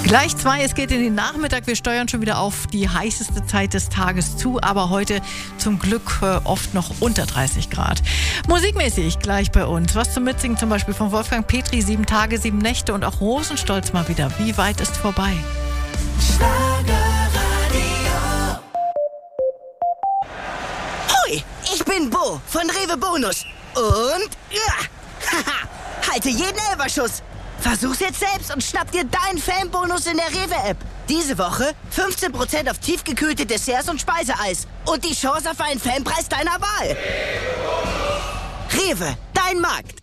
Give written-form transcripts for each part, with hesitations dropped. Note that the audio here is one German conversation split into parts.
Gleich 2, es geht in den Nachmittag. Wir steuern schon wieder auf die heißeste Zeit des Tages zu, aber heute zum Glück oft noch unter 30 Grad. Musikmäßig gleich bei uns. Was zum Mitsingen zum Beispiel von Wolfgang Petri, 7 Tage, 7 Nächte und auch Rosenstolz mal wieder. Wie weit ist vorbei? Hoi, ich bin Bo von Rewe Bonus. Und halte jeden Elferschuss. Versuch's jetzt selbst und schnapp dir deinen Fanbonus in der Rewe-App. Diese Woche 15% auf tiefgekühlte Desserts und Speiseeis. Und die Chance auf einen Fanpreis deiner Wahl. Rewe, dein Markt.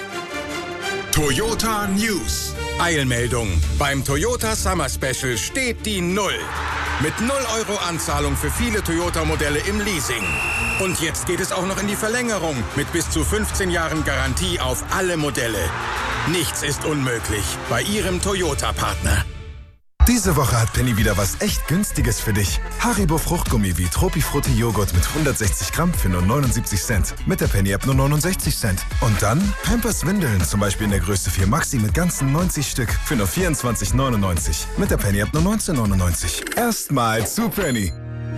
Toyota News. Eilmeldung. Beim Toyota Summer Special steht die 0. Mit 0 € Anzahlung für viele Toyota-Modelle im Leasing. Und jetzt geht es auch noch in die Verlängerung mit bis zu 15 Jahren Garantie auf alle Modelle. Nichts ist unmöglich bei Ihrem Toyota-Partner. Diese Woche hat Penny wieder was echt Günstiges für dich. Haribo Fruchtgummi wie Tropifrutti Joghurt mit 160 Gramm für nur 79 Cent. Mit der Penny-App nur 69 Cent. Und dann Pampers Windeln, zum Beispiel in der Größe 4 Maxi mit ganzen 90 Stück für nur 24,99. Mit der Penny-App nur 19,99. Erstmal zu Penny.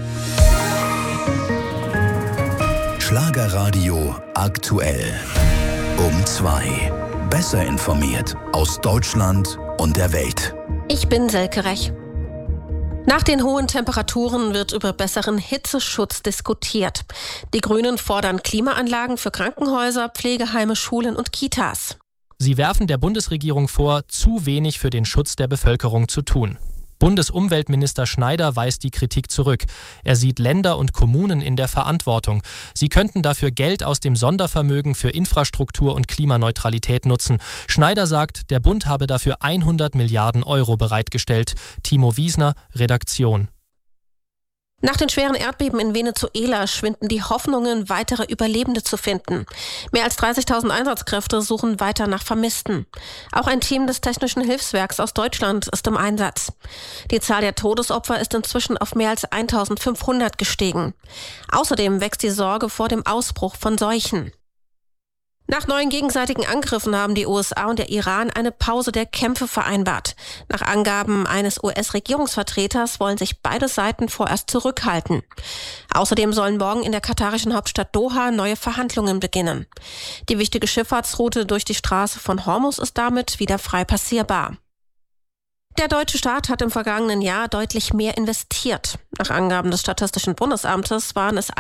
Schlagerradio aktuell. Um 2. Besser informiert aus Deutschland und der Welt. Ich bin Selke Rech. Nach den hohen Temperaturen wird über besseren Hitzeschutz diskutiert. Die Grünen fordern Klimaanlagen für Krankenhäuser, Pflegeheime, Schulen und Kitas. Sie werfen der Bundesregierung vor, zu wenig für den Schutz der Bevölkerung zu tun. Bundesumweltminister Schneider weist die Kritik zurück. Er sieht Länder und Kommunen in der Verantwortung. Sie könnten dafür Geld aus dem Sondervermögen für Infrastruktur und Klimaneutralität nutzen. Schneider sagt, der Bund habe dafür 100 Milliarden € bereitgestellt. Timo Wiesner, Redaktion. Nach den schweren Erdbeben in Venezuela schwinden die Hoffnungen, weitere Überlebende zu finden. Mehr als 30.000 Einsatzkräfte suchen weiter nach Vermissten. Auch ein Team des Technischen Hilfswerks aus Deutschland ist im Einsatz. Die Zahl der Todesopfer ist inzwischen auf mehr als 1.500 gestiegen. Außerdem wächst die Sorge vor dem Ausbruch von Seuchen. Nach neuen gegenseitigen Angriffen haben die USA und der Iran eine Pause der Kämpfe vereinbart. Nach Angaben eines US-Regierungsvertreters wollen sich beide Seiten vorerst zurückhalten. Außerdem sollen morgen in der katarischen Hauptstadt Doha neue Verhandlungen beginnen. Die wichtige Schifffahrtsroute durch die Straße von Hormuz ist damit wieder frei passierbar. Der deutsche Staat hat im vergangenen Jahr deutlich mehr investiert. Nach Angaben des Statistischen Bundesamtes waren es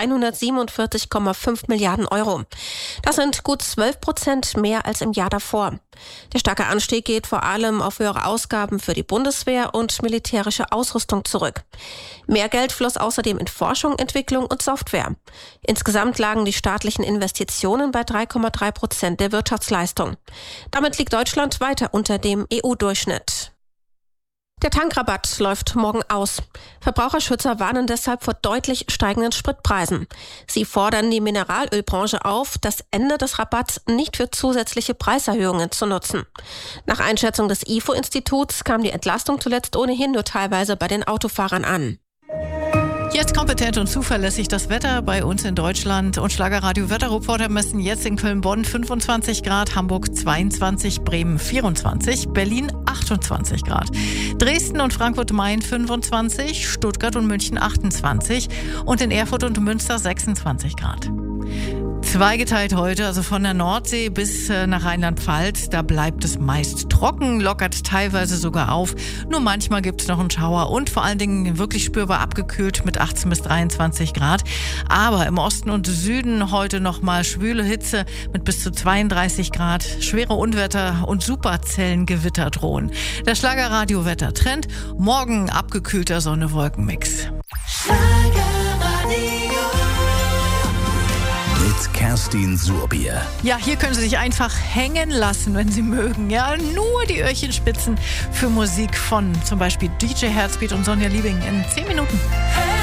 147,5 Milliarden €. Das sind gut 12% mehr als im Jahr davor. Der starke Anstieg geht vor allem auf höhere Ausgaben für die Bundeswehr und militärische Ausrüstung zurück. Mehr Geld floss außerdem in Forschung, Entwicklung und Software. Insgesamt lagen die staatlichen Investitionen bei 3,3% der Wirtschaftsleistung. Damit liegt Deutschland weiter unter dem EU-Durchschnitt. Der Tankrabatt läuft morgen aus. Verbraucherschützer warnen deshalb vor deutlich steigenden Spritpreisen. Sie fordern die Mineralölbranche auf, das Ende des Rabatts nicht für zusätzliche Preiserhöhungen zu nutzen. Nach Einschätzung des IFO-Instituts kam die Entlastung zuletzt ohnehin nur teilweise bei den Autofahrern an. Jetzt kompetent und zuverlässig das Wetter bei uns in Deutschland. Und Schlagerradio-Wetterreporter messen jetzt in Köln-Bonn 25 Grad, Hamburg 22, Bremen 24, Berlin 28 Grad. Dresden und Frankfurt-Main 25, Stuttgart und München 28 und in Erfurt und Münster 26 Grad. Zweigeteilt heute, also von der Nordsee bis nach Rheinland-Pfalz. Da bleibt es meist trocken, lockert teilweise sogar auf. Nur manchmal gibt es noch einen Schauer und vor allen Dingen wirklich spürbar abgekühlt mit 18 bis 23 Grad. Aber im Osten und Süden heute nochmal schwüle Hitze mit bis zu 32 Grad. Schwere Unwetter und Superzellengewitter drohen. Der Schlagerradio-Wettertrend. Morgen abgekühlter Sonne-Wolken-Mix. Mit Kerstin Surbier. Ja, hier können Sie sich einfach hängen lassen, wenn Sie mögen. Ja, nur die Öhrchen spitzen für Musik von zum Beispiel DJ Herzbeat und Sonja Liebing in 10 Minuten.